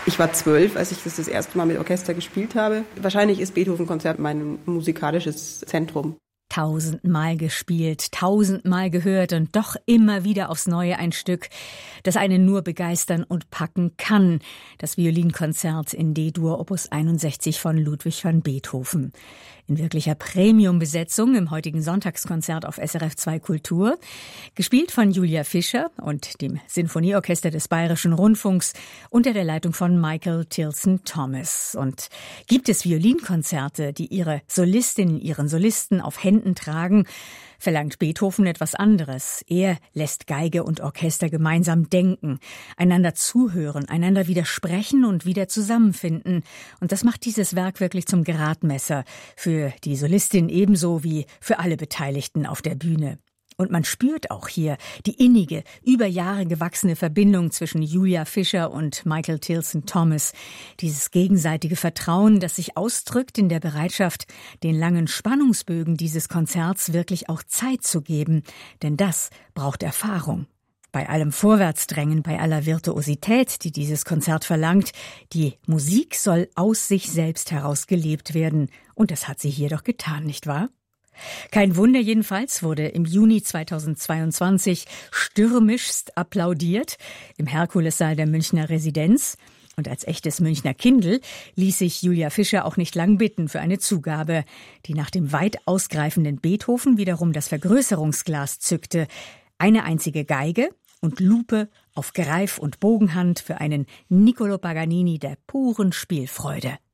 Ich war 12, als ich das erste Mal mit Orchester gespielt habe. Wahrscheinlich ist Beethoven-Konzert mein musikalisches Zentrum. 1000-mal gespielt, 1000-mal gehört und doch immer wieder aufs Neue ein Stück, das einen nur begeistern und packen kann. Das Violinkonzert in D-Dur Opus 61 von Ludwig van Beethoven. In wirklicher Premium-Besetzung im heutigen Sonntagskonzert auf SRF 2 Kultur. Gespielt von Julia Fischer und dem Sinfonieorchester des Bayerischen Rundfunks unter der Leitung von Michael Tilson Thomas. Und gibt es Violinkonzerte, die ihre Solistinnen, ihren Solisten auf Händen tragen, verlangt Beethoven etwas anderes. Er lässt Geige und Orchester gemeinsam denken, einander zuhören, einander widersprechen und wieder zusammenfinden. Und das macht dieses Werk wirklich zum Gradmesser für die Solistin ebenso wie für alle Beteiligten auf der Bühne. Und man spürt auch hier die innige, über Jahre gewachsene Verbindung zwischen Julia Fischer und Michael Tilson Thomas. Dieses gegenseitige Vertrauen, das sich ausdrückt in der Bereitschaft, den langen Spannungsbögen dieses Konzerts wirklich auch Zeit zu geben. Denn das braucht Erfahrung. Bei allem Vorwärtsdrängen, bei aller Virtuosität, die dieses Konzert verlangt, die Musik soll aus sich selbst heraus gelebt werden. Und das hat sie hier doch getan, nicht wahr? Kein Wunder jedenfalls, wurde im Juni 2022 stürmischst applaudiert im Herkulessaal der Münchner Residenz. Und als echtes Münchner Kindl ließ sich Julia Fischer auch nicht lang bitten für eine Zugabe, die nach dem weit ausgreifenden Beethoven wiederum das Vergrößerungsglas zückte. Eine einzige Geige und Lupe auf Greif- und Bogenhand für einen Niccolò Paganini der puren Spielfreude.